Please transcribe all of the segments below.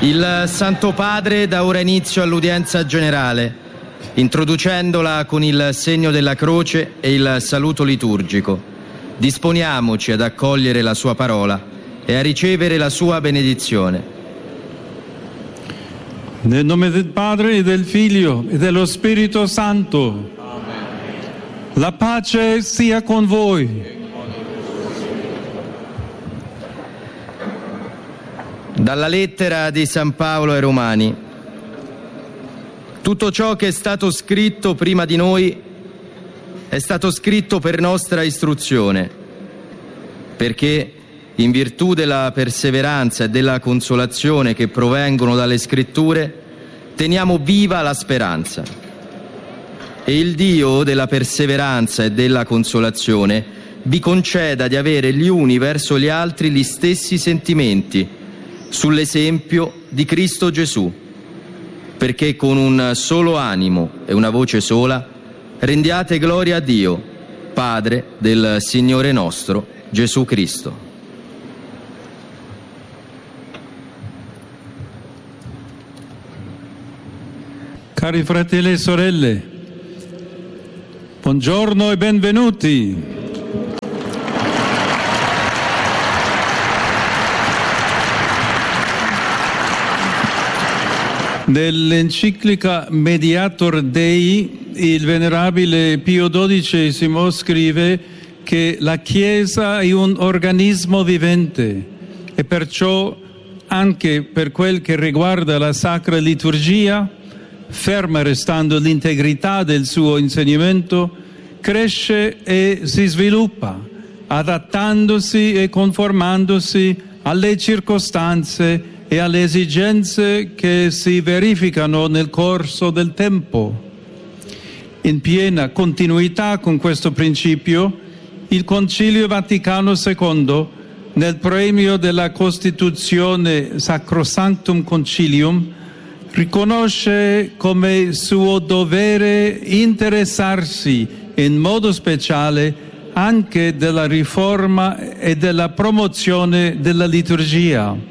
Il Santo Padre dà ora inizio all'udienza generale, introducendola con il segno della croce e il saluto liturgico. Disponiamoci ad accogliere la sua parola e a ricevere la sua benedizione. Nel nome del Padre e del Figlio e dello Spirito Santo. Amen. La pace sia con voi. Dalla lettera di San Paolo ai Romani. Tutto ciò che è stato scritto prima di noi è stato scritto per nostra istruzione, perché in virtù della perseveranza e della consolazione che provengono dalle Scritture teniamo viva la speranza. E il Dio della perseveranza e della consolazione vi conceda di avere gli uni verso gli altri gli stessi sentimenti, sull'esempio di Cristo Gesù, perché con un solo animo e una voce sola rendiate gloria a Dio, Padre del Signore nostro Gesù Cristo. Cari fratelli e sorelle, buongiorno e benvenuti. Nell'enciclica Mediator Dei, il venerabile Pio XII scrive che la Chiesa è un organismo vivente e perciò, anche per quel che riguarda la Sacra Liturgia, ferma restando l'integrità del suo insegnamento, cresce e si sviluppa, adattandosi e conformandosi alle circostanze e alle esigenze che si verificano nel corso del tempo. In piena continuità con questo principio, il Concilio Vaticano II, nel premio della Costituzione Sacrosanctum Concilium, riconosce come suo dovere interessarsi in modo speciale anche della riforma e della promozione della liturgia.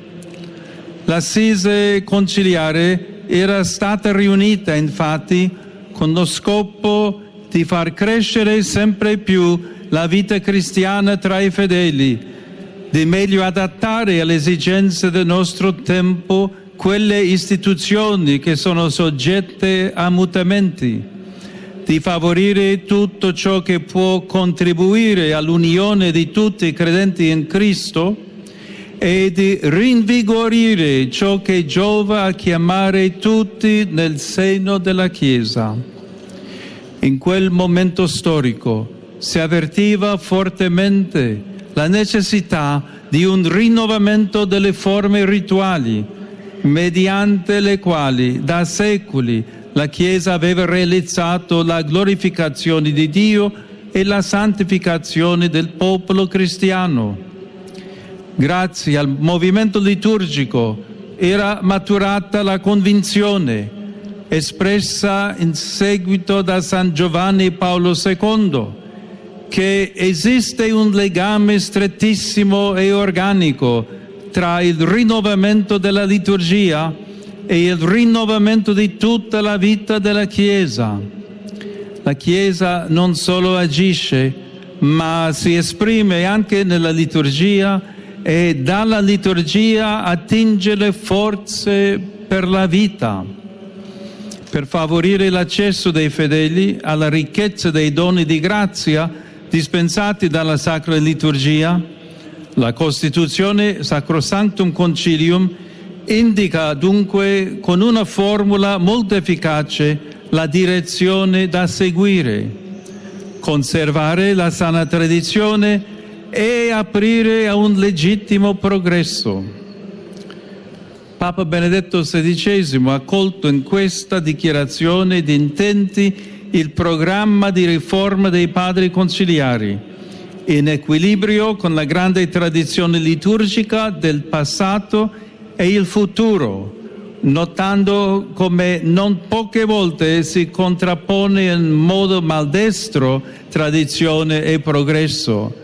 L'Assise conciliare era stata riunita infatti con lo scopo di far crescere sempre più la vita cristiana tra i fedeli, di meglio adattare alle esigenze del nostro tempo quelle istituzioni che sono soggette a mutamenti, di favorire tutto ciò che può contribuire all'unione di tutti i credenti in Cristo e di rinvigorire ciò che giova a chiamare tutti nel seno della Chiesa. In quel momento storico si avvertiva fortemente la necessità di un rinnovamento delle forme rituali, mediante le quali da secoli la Chiesa aveva realizzato la glorificazione di Dio e la santificazione del popolo cristiano. Grazie al movimento liturgico era maturata la convinzione, espressa in seguito da San Giovanni Paolo II, che esiste un legame strettissimo e organico tra il rinnovamento della liturgia e il rinnovamento di tutta la vita della Chiesa. La Chiesa non solo agisce, ma si esprime anche nella liturgia e dalla liturgia attinge le forze per la vita. Per favorire l'accesso dei fedeli alla ricchezza dei doni di grazia dispensati dalla Sacra Liturgia, la Costituzione Sacrosanctum Concilium indica dunque con una formula molto efficace la direzione da seguire: conservare la sana tradizione e aprire a un legittimo progresso. Papa Benedetto XVI ha accolto in questa dichiarazione di intenti il programma di riforma dei padri conciliari, in equilibrio con la grande tradizione liturgica del passato e il futuro, notando come non poche volte si contrappone in modo maldestro tradizione e progresso,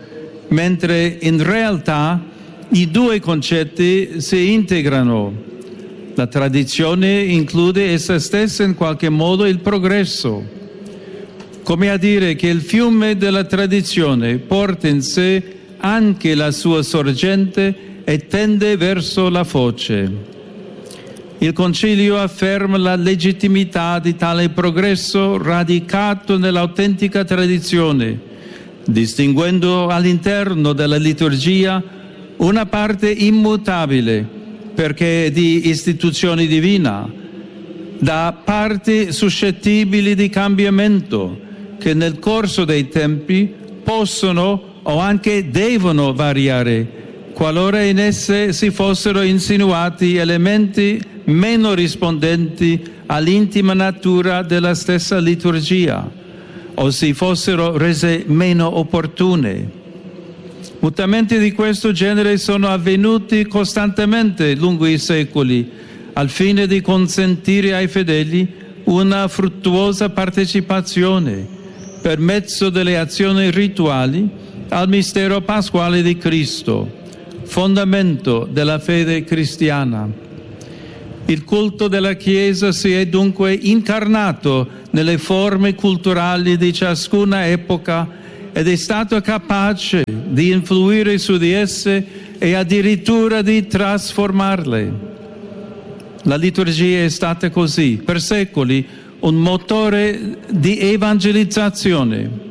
mentre in realtà i due concetti si integrano. La tradizione include essa stessa in qualche modo il progresso, come a dire che il fiume della tradizione porta in sé anche la sua sorgente e tende verso la foce. Il Concilio afferma la legittimità di tale progresso radicato nell'autentica tradizione, distinguendo all'interno della liturgia una parte immutabile, perché è di istituzione divina, da parti suscettibili di cambiamento, che nel corso dei tempi possono o anche devono variare, qualora in esse si fossero insinuati elementi meno rispondenti all'intima natura della stessa liturgia o si fossero rese meno opportune. Mutamenti di questo genere sono avvenuti costantemente lungo i secoli al fine di consentire ai fedeli una fruttuosa partecipazione per mezzo delle azioni rituali al mistero pasquale di Cristo, fondamento della fede cristiana. Il culto della Chiesa si è dunque incarnato nelle forme culturali di ciascuna epoca ed è stato capace di influire su di esse e addirittura di trasformarle. La liturgia è stata così, per secoli, un motore di evangelizzazione.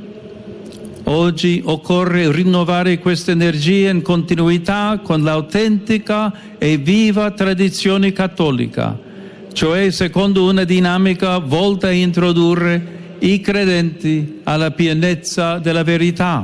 Oggi occorre rinnovare questa energia in continuità con l'autentica e viva tradizione cattolica, cioè secondo una dinamica volta a introdurre i credenti alla pienezza della verità.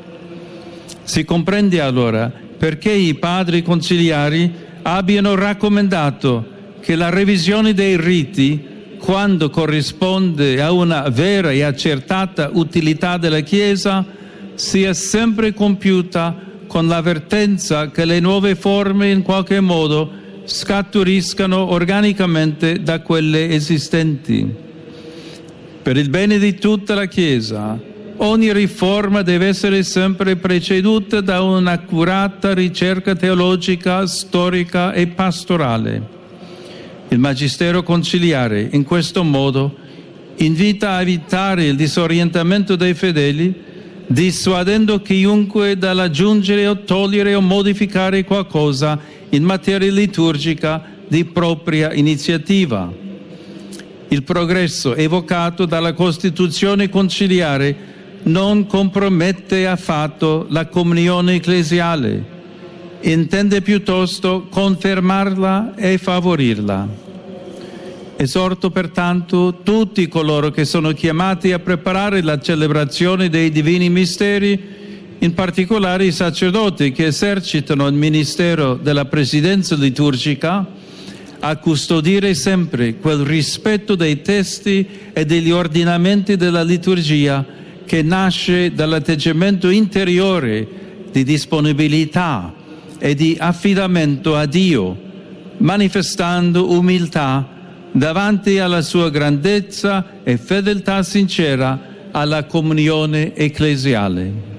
Si comprende allora perché i padri conciliari abbiano raccomandato che la revisione dei riti, quando corrisponde a una vera e accertata utilità della Chiesa, sia sempre compiuta con l'avvertenza che le nuove forme in qualche modo scaturiscano organicamente da quelle esistenti. Per il bene di tutta la Chiesa, ogni riforma deve essere sempre preceduta da un'accurata ricerca teologica, storica e pastorale. Il Magistero conciliare, in questo modo, invita a evitare il disorientamento dei fedeli, dissuadendo chiunque dall'aggiungere o togliere o modificare qualcosa in materia liturgica di propria iniziativa. Il progresso evocato dalla Costituzione conciliare non compromette affatto la comunione ecclesiale, intende piuttosto confermarla e favorirla. Esorto pertanto tutti coloro che sono chiamati a preparare la celebrazione dei divini misteri, in particolare i sacerdoti che esercitano il ministero della presidenza liturgica, a custodire sempre quel rispetto dei testi e degli ordinamenti della liturgia che nasce dall'atteggiamento interiore di disponibilità e di affidamento a Dio, manifestando umiltà davanti alla sua grandezza e fedeltà sincera alla comunione ecclesiale.